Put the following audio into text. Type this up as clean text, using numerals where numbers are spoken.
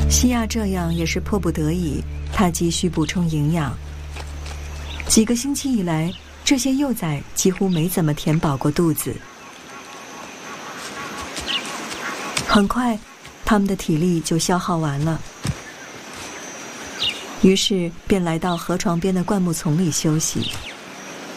西亚这样也是迫不得已，他急需补充营养。几个星期以来，这些幼崽几乎没怎么填饱过肚子。很快，他们的体力就消耗完了，于是便来到河床边的灌木丛里休息。